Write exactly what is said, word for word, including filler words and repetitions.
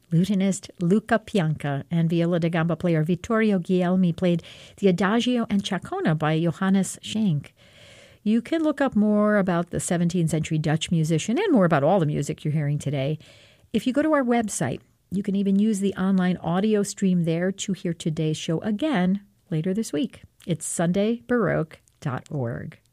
lutenist Luca Pianca and viola da gamba player Vittorio Guglielmi played the Adagio and Chacona by Johannes Schenk. You can look up more about the seventeenth century Dutch musician and more about all the music you're hearing today if you go to our website. You can even use the online audio stream there to hear today's show again later this week. It's sunday baroque dot org.